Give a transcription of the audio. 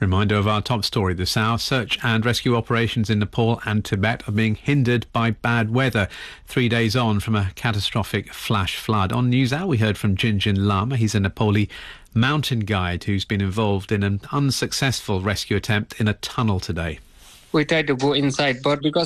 Reminder of our top story this hour. Search and rescue operations in Nepal and Tibet are being hindered by bad weather 3 days on from a catastrophic flash flood. On NewsHour, we heard from Jinjin Lama. He's a Nepali mountain guide who's been involved in an unsuccessful rescue attempt in a tunnel today. We tried to go inside, but because